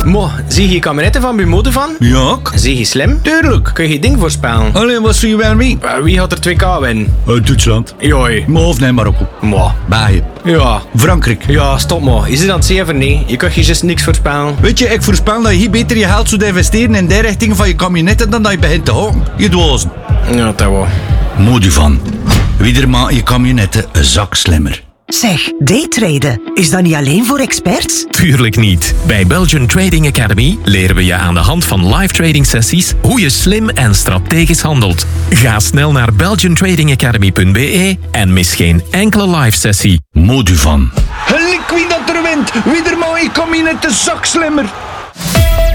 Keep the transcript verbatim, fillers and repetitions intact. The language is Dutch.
Mo, zie je kabinetten van bij mode van? Ja, Zie je slim? tuurlijk. Kun je ding voorspellen? Alleen, wat zie je wel mee? Uh, Wie had er twee K winnen? Uh, Duitsland. Joi. Maar of nee, Marokko. Mo. België. Ja. Frankrijk. Ja, stop mo. Is het aan het zeven? Nee. Je kunt je just niks voorspellen. Weet je, ik voorspel dat je hier beter je geld zou investeren in die richting van je kabinetten dan dat je begint te houden. Je dwazen. Ja, dat wel. Modi van. Wieder maakt je kabinetten een zak slimmer. Zeg, daytraden, is dat niet alleen voor experts? Tuurlijk niet. Bij Belgian Trading Academy leren we je aan de hand van live trading sessies hoe je slim en strategisch handelt. Ga snel naar belgian trading academy punt b e en mis geen enkele live sessie. Modi van. Gelijk wie dat er wint, wieder maakt je kabinetten een zak slimmer.